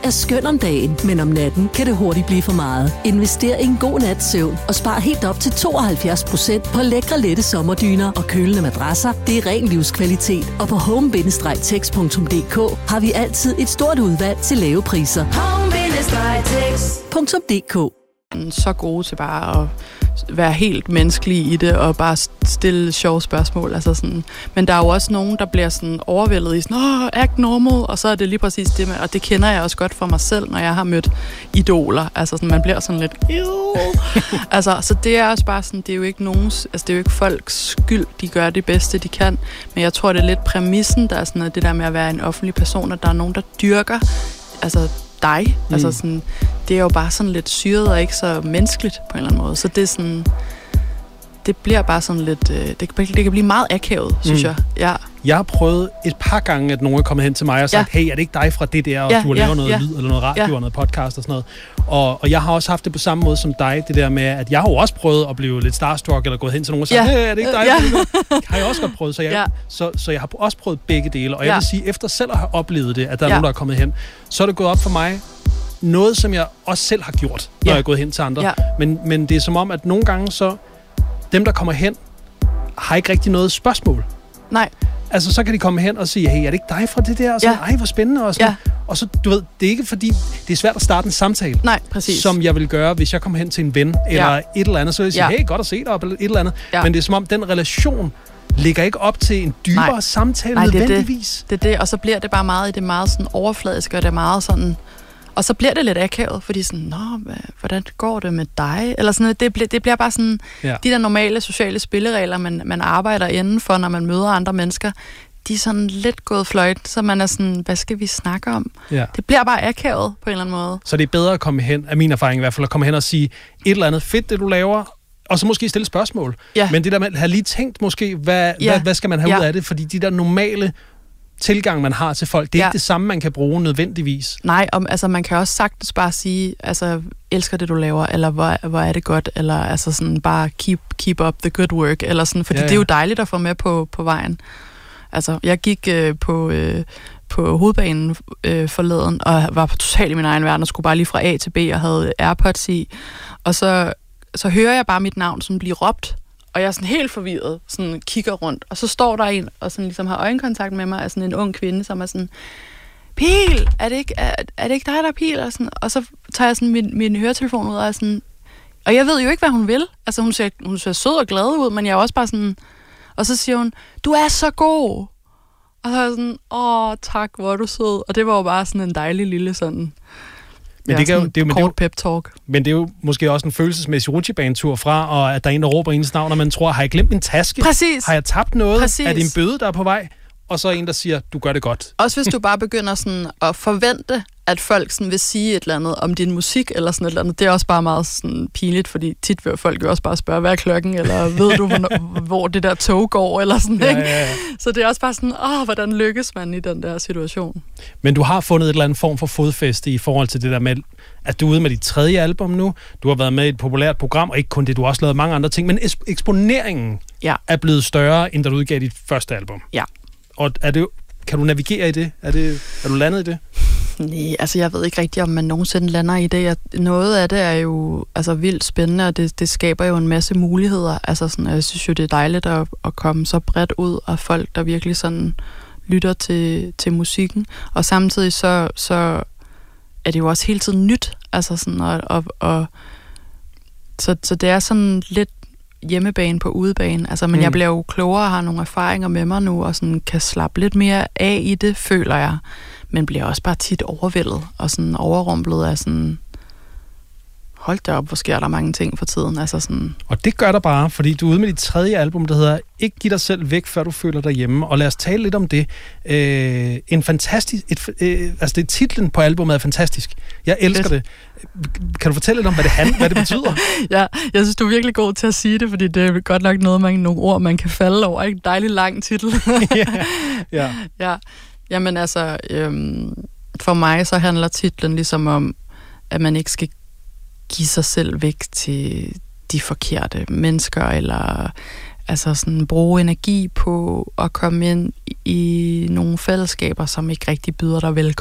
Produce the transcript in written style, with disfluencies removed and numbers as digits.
er skøn om dagen, men om natten kan det hurtigt blive for meget. Invester i en god nats søvn og spar helt op til 72% på lækre lette sommerdyner og kølende madrasser. Det er ren livskvalitet. Og på home-tex.dk har vi altid et stort udvalg til lave priser. Home-tex.dk. Så gode til bare at være helt menneskelige i det, og bare stille sjove spørgsmål. Altså sådan. Men der er jo også nogen, der bliver sådan overvældet i sådan, act normal, og så er det lige præcis det med, og det kender jeg også godt fra mig selv, når jeg har mødt idoler. Altså sådan, man bliver sådan lidt, altså, så det er også bare sådan, det er jo ikke nogens, altså det er jo ikke folks skyld, de gør det bedste, de kan, men jeg tror, det er lidt præmissen, der er sådan noget, det der med at være en offentlig person, at der er nogen, der dyrker, altså dig. Altså sådan, det er jo bare sådan lidt syret og ikke så menneskeligt på en eller anden måde. Så det er sådan, det bliver bare sådan lidt, det kan blive meget akavet, synes jeg. Ja. Jeg har prøvet et par gange, at nogen er kommet hen til mig og sagt, hey, er det ikke dig fra det der, og du har lavet noget lyd, eller noget radio, og noget podcast og sådan noget. Og jeg har også haft det på samme måde som dig, det der med, at jeg har jo også prøvet at blive lidt starstruck, eller gået hen til nogen og sagt, hey, er det ikke dig? Det har jeg også godt prøvet, så jeg har også prøvet begge dele. Og jeg vil sige, efter selv at have oplevet det, at der er nogen, der er kommet hen, så er det gået op for mig, noget, som jeg også selv har gjort, når jeg er gået hen til andre. Men det er som om, at nogle gange så, dem, der kommer hen, har ikke rigtig noget spørgsmål. Nej. Altså, så kan de komme hen og sige, hey, er det ikke dig fra det der? Og så, ej, hvor spændende. Og, sådan. Og så, du ved, det er ikke fordi, det er svært at starte en samtale. Nej, præcis. Som jeg vil gøre, hvis jeg kommer hen til en ven, eller et eller andet, så vil jeg sige, hey, godt at se dig, eller et eller andet. Men det er som om, den relation ligger ikke op til en dybere samtale nødvendigvis. Det er det, og så bliver det bare meget i det meget sådan overfladiske, og det er meget sådan. Og så bliver det lidt akavet, fordi sådan, hvordan går det med dig? Eller sådan noget. Det bliver bare sådan, de der normale sociale spilleregler, man arbejder inden for, når man møder andre mennesker, de er sådan lidt gået fløjt, så man er sådan, hvad skal vi snakke om? Ja. Det bliver bare akavet på en eller anden måde. Så det er bedre at komme hen, af min erfaring i hvert fald, at komme hen og sige et eller andet fedt, det du laver, og så måske stille spørgsmål. Ja. Men det der med at have lige tænkt måske, hvad skal man have ud af det? Fordi de der normale tilgang, man har til folk, det er ikke det samme, man kan bruge nødvendigvis. Nej, altså man kan også sagtens bare sige, altså, elsker det, du laver, eller hvor er det godt, eller altså sådan bare keep up the good work, eller sådan, fordi det er jo dejligt at få med på vejen. Altså, jeg gik på hovedbanen forleden, og var totalt i min egen verden, og skulle bare lige fra A til B, og havde AirPods i, og så hører jeg bare mit navn sådan blive råbt, og jeg er sådan helt forvirret, sådan kigger rundt, og så står der en, og sådan ligesom har øjenkontakt med mig, af sådan en ung kvinde, som er sådan, Pil, er det ikke dig, der er Pil? Og, sådan, og så tager jeg sådan min høretelefon ud, og sådan, og jeg ved jo ikke, hvad hun vil. Altså hun ser sød og glad ud, men jeg er også bare sådan, og så siger hun, du er så god. Og så er jeg sådan, tak, hvor er du sød. Og det var jo bare sådan en dejlig lille sådan, men det er jo kort pep-talk. Men det er jo måske også en følelsesmæssig rutsjebanetur fra, og at der er en, der råber ens navn, og man tror, har jeg glemt min taske? Præcis. Har jeg tabt noget? Præcis. Er det en bøde, der er på vej? Og så en, der siger, du gør det godt. Også hvis du bare begynder sådan at forvente, at folk sådan vil sige et eller andet om din musik, eller sådan et eller andet. Det er også bare meget sådan pinligt, fordi tit vil folk jo også bare spørge, hvad er klokken, eller ved du, hvor det der tog går, eller sådan, ikke? Ja. Så det er også bare sådan, hvordan lykkes man i den der situation? Men du har fundet et eller andet form for fodfæste i forhold til det der med, at du er ude med dit 3. album nu, du har været med i et populært program, og ikke kun det, du har også lavet mange andre ting, men eksponeringen er blevet større, end da du udgav dit første album. Ja. Og kan du navigere i det? Er du landet i det? Nej, altså jeg ved ikke rigtigt, om man nogensinde lander i det. Noget af det er jo altså vildt spændende, og det skaber jo en masse muligheder. Altså sådan, jeg synes jo, det er dejligt at komme så bredt ud af folk, der virkelig sådan lytter til musikken. Og samtidig så er det jo også hele tiden nyt. Altså sådan, så det er sådan lidt hjemmebane på udebane. Altså, men jeg bliver jo klogere og har nogle erfaringer med mig nu, og sådan kan slappe lidt mere af i det, føler jeg. Men bliver også bare tit overvældet og sådan overrumplet af sådan, hold da op, hvor sker der mange ting for tiden. Altså sådan. Og det gør der bare, fordi du er ude med dit 3. album, der hedder Ikke giv dig selv væk, før du føler dig hjemme. Og lad os tale lidt om det. En fantastisk, altså det titlen på albumet er fantastisk. Jeg elsker det. Kan du fortælle lidt om, hvad det betyder? Ja, jeg synes, du er virkelig god til at sige det, fordi det er godt nok nogle ord, man kan falde over. Ikke? Dejlig lang titel. Ja. Jamen altså, for mig så handler titlen ligesom om, at man ikke skal give sig selv væk til de forkerte mennesker, eller altså sådan bruge energi på at komme ind i nogle fællesskaber, som ikke rigtig byder dig velkommen.